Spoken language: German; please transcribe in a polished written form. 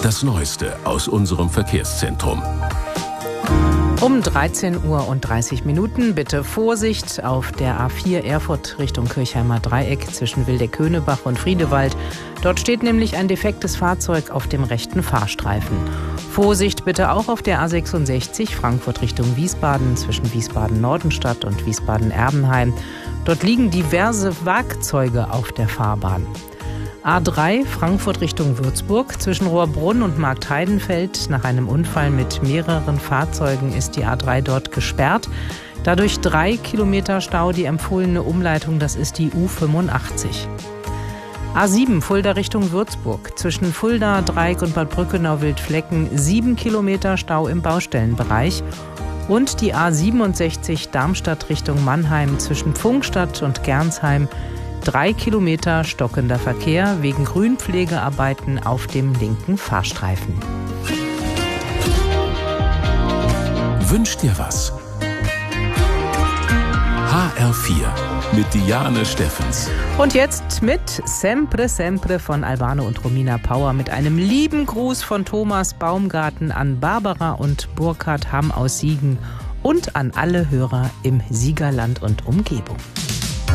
Das Neueste aus unserem Verkehrszentrum. Um 13:30 Uhr bitte Vorsicht auf der A4 Erfurt Richtung Kirchheimer Dreieck zwischen Wildeck-Höhnebach und Friedewald. Dort steht nämlich ein defektes Fahrzeug auf dem rechten Fahrstreifen. Vorsicht bitte auch auf der A66 Frankfurt Richtung Wiesbaden zwischen Wiesbaden-Nordenstadt und Wiesbaden-Erbenheim. Dort liegen diverse Werkzeuge auf der Fahrbahn. A3 Frankfurt Richtung Würzburg. Zwischen Rohrbrunn und Marktheidenfeld nach einem Unfall mit mehreren Fahrzeugen ist die A3 dort gesperrt. Dadurch 3 Kilometer Stau. Die empfohlene Umleitung, das ist die U85. A7 Fulda Richtung Würzburg. Zwischen Fulda, Dreieck und Bad Brückenau-Wildflecken 7 Kilometer Stau im Baustellenbereich. Und die A67 Darmstadt Richtung Mannheim zwischen Pfungstadt und Gernsheim 3 Kilometer stockender Verkehr wegen Grünpflegearbeiten auf dem linken Fahrstreifen. Wünsch dir was? HR4 mit Diane Steffens. Und jetzt mit Sempre Sempre von Albano und Romina Power mit einem lieben Gruß von Thomas Baumgarten an Barbara und Burkhard Hamm aus Siegen und an alle Hörer im Siegerland und Umgebung.